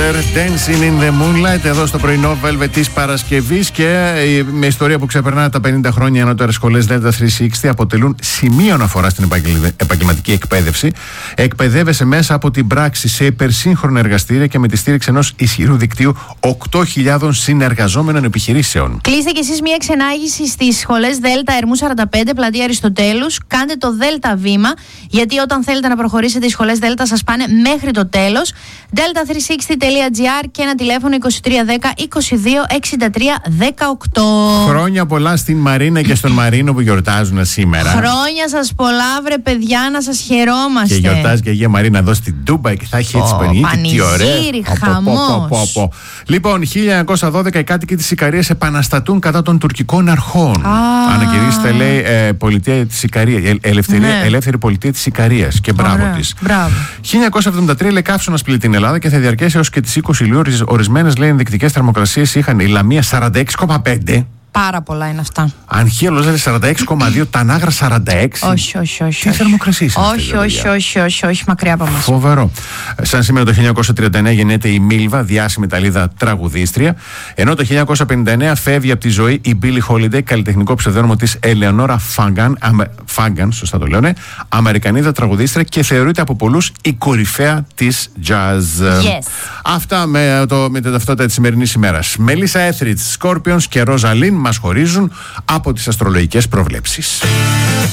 Carter, Dancing in the Moonlight, εδώ στο πρωινό Velvet της Παρασκευής, και με ιστορία που ξεπερνά τα 50 χρόνια, ενώ τώρα οι σχολές Delta 360 αποτελούν σημείο αναφορά στην επαγγελματική εκπαίδευση. Εκπαιδεύεσαι μέσα από την πράξη σε υπερσύγχρονα εργαστήρια και με τη στήριξη ενός ισχυρού δικτύου 8.000 συνεργαζόμενων επιχειρήσεων. Κλείστε κι εσείς μια ξενάγηση στις σχολές Delta Ερμού 45, πλατεία Αριστοτέλους. Κάντε το Delta βήμα, γιατί όταν θέλετε να προχωρήσετε, οι σχολές Delta σας πάνε μέχρι το τέλος. delta360.gr και ένα τηλέφωνο 2310 22 63 18. Χρόνια πολλά στην Μαρίνα και στον Μαρίνο που γιορτάζουν σήμερα. Χρόνια σας πολλά, βρε παιδιά, να σας χαιρόμαστε. Και γιορτάζει και η Αγία Μαρίνα εδώ στην Τούμπα και θα έχει έτσι πανηγύρι. Τι ωραία. Χαμός. Λοιπόν, 1912 οι κάτοικοι της Ικαρίας επαναστατούν κατά των τουρκικών αρχών. Ανακηρύσσεται, λέει, πολιτεία της Ικαρίας, ελεύθερη πολιτεία της Ικαρίας, και μπράβο της. 1973 λέει, καύσωνας πλήττει την Ελλάδα και θα διαρκέσει έως και τις 20 Ιουλίου. Ορισμένες, λέει, ενδεικτικές θερμοκρασίες είχαν η Λαμία 46,5. Πάρα πολλά είναι αυτά. Αγχέλος λέει 46,2, Τανάγρα 46. Όχι. Τι θερμοκρασίες είναι? Όχι, μακριά από μας. Φοβερό. Σαν σήμερα το 1939 γεννιέται η Μίλβα, διάσημη Ιταλίδα τραγουδίστρια. Ενώ το 1959 φεύγει από τη ζωή η Billie Holiday, καλλιτεχνικό ψευδόνυμο της Ελεονόρα Φάγκαν, σωστά το λέω, ναι, Αμερικανίδα τραγουδίστρια και θεωρείται από πολλούς η κορυφαία της jazz. Yes. Αυτά με την ταυτότητα της σημερινής ημέρας. Μελίσσα Έθριτς, Σκόρπιονς και Ροζαλίν μας χωρίζουν από τις αστρολογικές προβλέψεις.